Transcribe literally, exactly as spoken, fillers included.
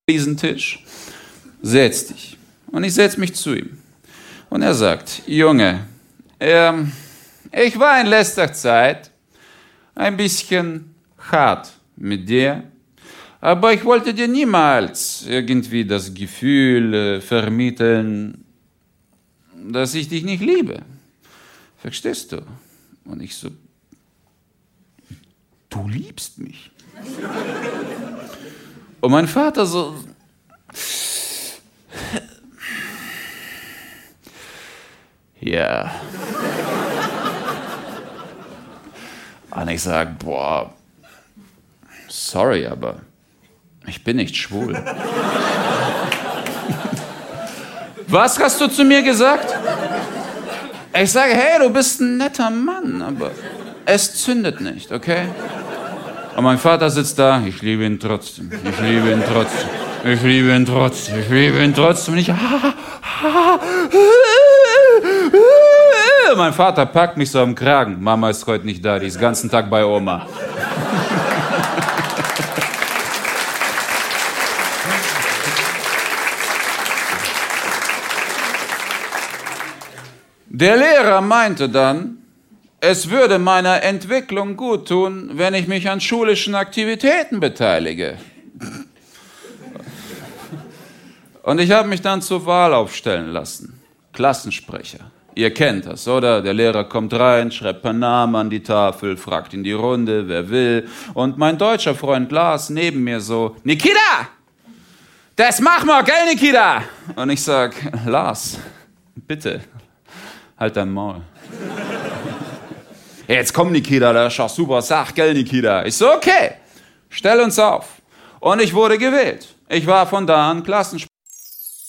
diesen Tisch, setz dich. Und ich setz mich zu ihm. Und er sagt, Junge, ähm, ich war in letzter Zeit ein bisschen hart mit dir, aber ich wollte dir niemals irgendwie das Gefühl äh, vermitteln, dass ich dich nicht liebe. Verstehst du? Und ich so, du liebst mich. Und mein Vater so, ja. Und ich sag, boah, sorry, aber ich bin nicht schwul. Was hast du zu mir gesagt? Ich sage, hey, du bist ein netter Mann, aber es zündet nicht, okay? Und mein Vater sitzt da, ich liebe ihn trotzdem, ich liebe ihn trotzdem, ich liebe ihn trotzdem, ich liebe ihn trotzdem. Und ich, mein Vater packt mich so am Kragen. Mama ist heute nicht da, die ist den ganzen Tag bei Oma. Der Lehrer meinte dann, es würde meiner Entwicklung gut tun, wenn ich mich an schulischen Aktivitäten beteilige. Und ich habe mich dann zur Wahl aufstellen lassen. Klassensprecher. Ihr kennt das, oder? Der Lehrer kommt rein, schreibt ein paar Namen an die Tafel, fragt in die Runde, wer will. Und mein deutscher Freund Lars neben mir so, Nikita! Das machen wir, gell, Nikita? Und ich sag, Lars, bitte, halt dein Maul. Jetzt komm, Nikita, das ist doch super, sag, gell, Nikita? Ich so, okay, stell uns auf. Und ich wurde gewählt. Ich war von da an Klassensprecher.